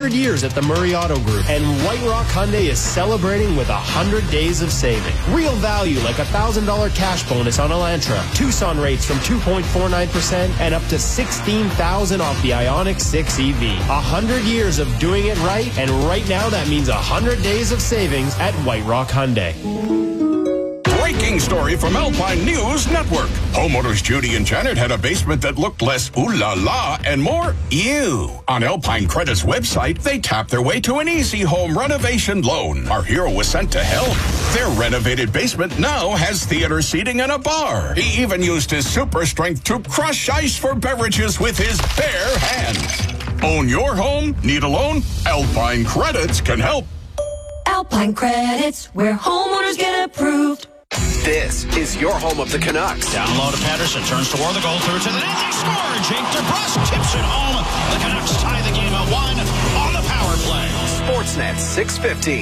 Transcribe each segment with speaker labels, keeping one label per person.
Speaker 1: 100 years at the Murray Auto Group, and White Rock Hyundai is celebrating with 100 days of saving. Real value like $1,000 cash bonus on Elantra, Tucson rates from 2.49%, and up to $16,000 off the Ioniq 6 EV. 100 years of doing it right, and right now that means 100 days of savings at White Rock Hyundai.
Speaker 2: Breaking story from Alpine News Network. Homeowners Judy and Janet had a basement that looked less ooh la la and more ew. On Alpine Credit's website, they tapped their way to an easy home renovation loan. Our hero was sent to help. Their renovated basement now has theater seating and a bar. He even used his super strength to crush ice for beverages with his bare hands. Own your home? Need a loan? Alpine Credits can help.
Speaker 3: Alpine Credits, where homeowners get approved.
Speaker 4: This is your home of the Canucks.
Speaker 5: Down low to Pettersson, turns toward the goal, through to the net, they score! Jake DeBrusk tips it home. The Canucks tie the game at 1 on the power play.
Speaker 4: Sportsnet 650.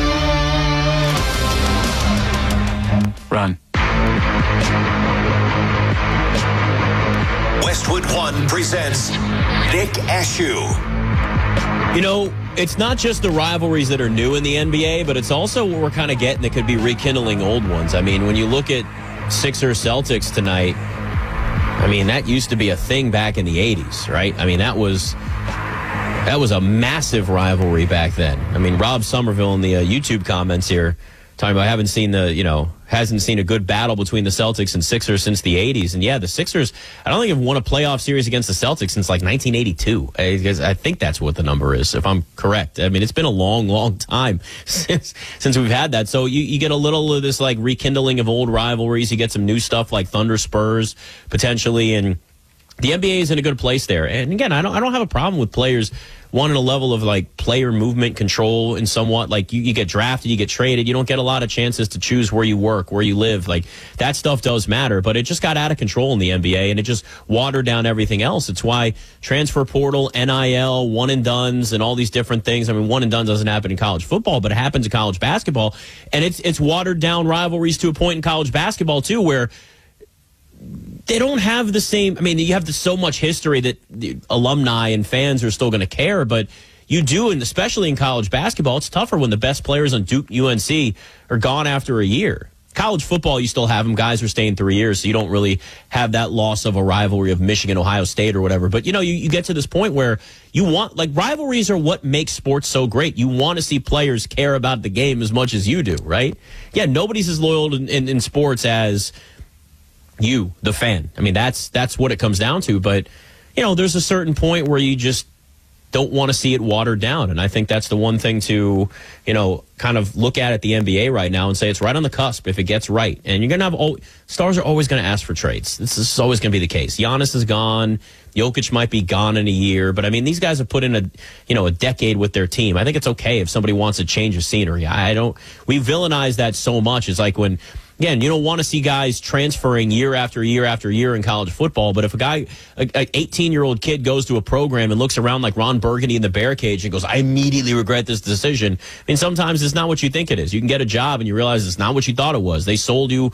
Speaker 6: Run.
Speaker 7: Westwood One presents Nick Ashew.
Speaker 8: You know, it's not just the rivalries that are new in the NBA, but it's also what we're kind of getting that could be rekindling old ones. I mean, when you look at Sixers-Celtics tonight, I mean, that used to be a thing back in the 80s, right? I mean, that was a massive rivalry back then. I mean, Rob Somerville in the YouTube comments here talking about hasn't seen a good battle between the Celtics and Sixers since the 80s. And yeah, the Sixers, I don't think have won a playoff series against the Celtics since like 1982. I think that's what the number is, if I'm correct. I mean, it's been a long, long time since we've had that. So you get a little of this like rekindling of old rivalries. You get some new stuff like Thunder Spurs potentially, and the NBA is in a good place there. And again, I don't have a problem with players wanting a level of like player movement control and somewhat like you get drafted, you get traded, you don't get a lot of chances to choose where you work, where you live. Like that stuff does matter, but it just got out of control in the NBA and it just watered down everything else. It's why transfer portal, NIL, one and dones, and all these different things. I mean, one and done doesn't happen in college football, but it happens in college basketball, and it's watered down rivalries to a point in college basketball too, where they don't have the same. I mean, you have so much history that the alumni and fans are still going to care, but you do, and especially in college basketball, it's tougher when the best players on Duke, UNC are gone after a year. College football, you still have them. Guys are staying 3 years, so you don't really have that loss of a rivalry of Michigan, Ohio State, or whatever. But, you get to this point where you want, like, rivalries are what makes sports so great. You want to see players care about the game as much as you do, right? Yeah, nobody's as loyal in sports as you, the fan. I mean, that's what it comes down to. But, there's a certain point where you just don't want to see it watered down. And I think that's the one thing to, kind of look at the NBA right now and say it's right on the cusp if it gets right. And you're going to have stars are always going to ask for trades. This is always going to be the case. Giannis is gone. Jokic might be gone in a year. But, I mean, these guys have put in a decade with their team. I think it's okay if somebody wants a change of scenery. We villainize that so much. It's like when, again, you don't want to see guys transferring year after year after year in college football, but if an 18-year-old kid goes to a program and looks around like Ron Burgundy in the bear cage and goes, I immediately regret this decision. I mean, sometimes it's not what you think it is. You can get a job and you realize it's not what you thought it was. They sold you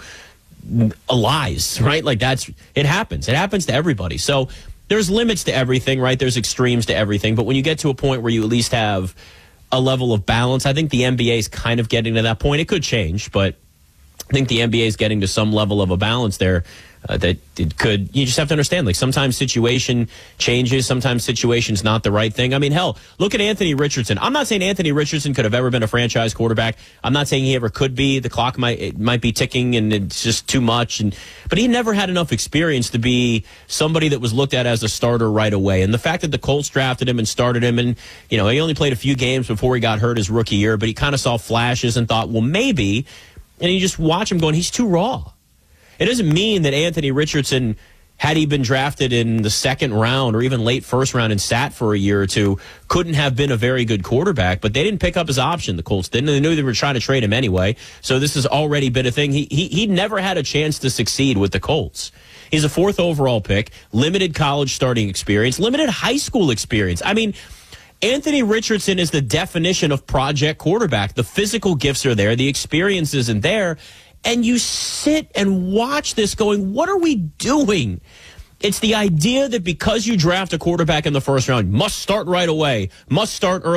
Speaker 8: lies, right? Like it happens. It happens to everybody. So there's limits to everything, right? There's extremes to everything. But when you get to a point where you at least have a level of balance, I think the NBA is kind of getting to that point. It could change, but I think the NBA is getting to some level of a balance there that it could. You just have to understand, like, sometimes situation changes, sometimes situation's not the right thing. I mean, hell, look at Anthony Richardson. I'm not saying Anthony Richardson could have ever been a franchise quarterback. I'm not saying he ever could be. The clock might be ticking and it's just too much. But he never had enough experience to be somebody that was looked at as a starter right away. And the fact that the Colts drafted him and started him, and he only played a few games before he got hurt his rookie year, but he kind of saw flashes and thought, well, maybe. And you just watch him going, he's too raw. It doesn't mean that Anthony Richardson, had he been drafted in the second round or even late first round and sat for a year or two, couldn't have been a very good quarterback. But they didn't pick up his option, the Colts didn't. They knew they were trying to trade him anyway. So this has already been a thing. He never had a chance to succeed with the Colts. He's a 4th overall pick, limited college starting experience, limited high school experience. I mean, Anthony Richardson is the definition of project quarterback. The physical gifts are there. The experience isn't there. And you sit and watch this going, what are we doing? It's the idea that because you draft a quarterback in the first round, must start right away, must start early.